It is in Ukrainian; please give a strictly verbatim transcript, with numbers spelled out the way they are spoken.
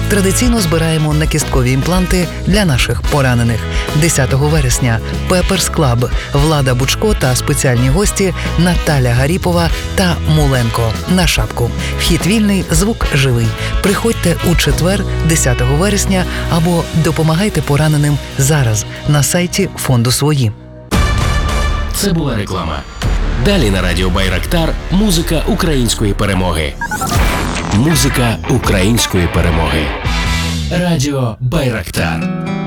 Традиційно збираємо накісткові імпланти для наших поранених. десятого вересня Пеперс Клаб, Влада Бучко та спеціальні гості Наталя Гаріпова та Муленко на шапку. Вхід вільний, звук живий. Приходьте у четвер, десятого вересня, або допомагайте пораненим зараз на сайті фонду «Свої». Це була реклама. Далі на радіо Байрактар музика української перемоги. Музика української перемоги. Радіо Байрактар.